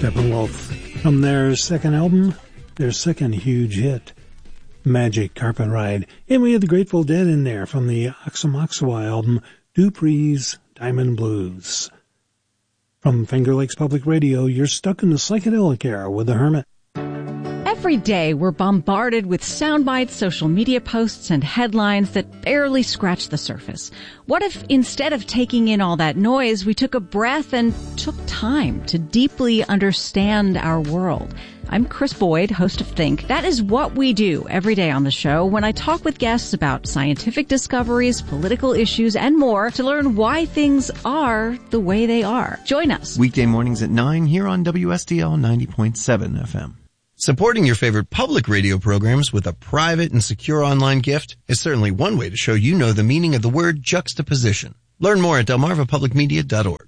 Steppenwolf. From their second album, their second huge hit, Magic Carpet Ride. And we had the Grateful Dead in there from the Oxomoxoa album, Dupree's Diamond Blues. From Finger Lakes Public Radio, you're stuck in the psychedelic era with The Hermit. Every day, we're bombarded with sound bites, social media posts, and headlines that barely scratch the surface. What if instead of taking in all that noise, we took a breath and took time to deeply understand our world? I'm Chris Boyd, host of Think. That is what we do every day on the show when I talk with guests about scientific discoveries, political issues, and more to learn why things are the way they are. Join us. Weekday mornings at 9 here on WSDL 90.7 FM. Supporting your favorite public radio programs with a private and secure online gift is certainly one way to show you know the meaning of the word juxtaposition. Learn more at delmarvapublicmedia.org.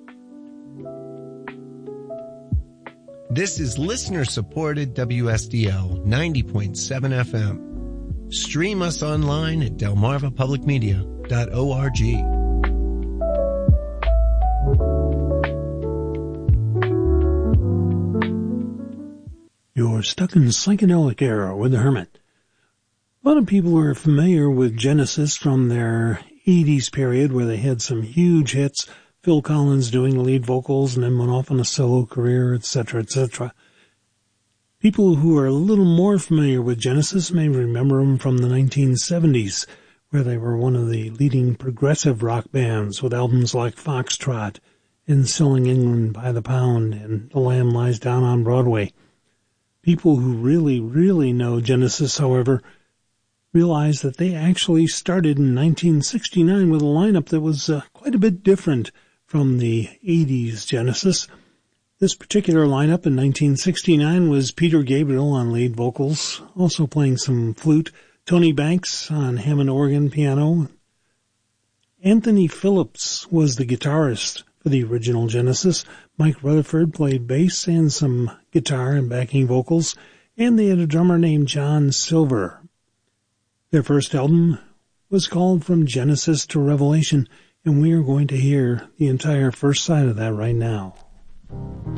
This is listener-supported WSDL 90.7 FM. Stream us online at delmarvapublicmedia.org. You're stuck in the psychedelic era with The Hermit. A lot of people are familiar with Genesis from their 80s period where they had some huge hits, Phil Collins doing lead vocals and then went off on a solo career, etc., etc. People who are a little more familiar with Genesis may remember them from the 1970s, where they were one of the leading progressive rock bands with albums like Foxtrot and Selling England by the Pound and The Lamb Lies Down on Broadway. People who really, really know Genesis, however, realize that they actually started in 1969 with a lineup that was quite a bit different from the 80s Genesis. This particular lineup in 1969 was Peter Gabriel on lead vocals, also playing some flute, Tony Banks on Hammond organ, piano. Anthony Phillips was the guitarist for the original Genesis. Mike Rutherford played bass and some guitar and backing vocals, and they had a drummer named John Silver. Their first album was called From Genesis to Revelation, and we are going to hear the entire first side of that right now.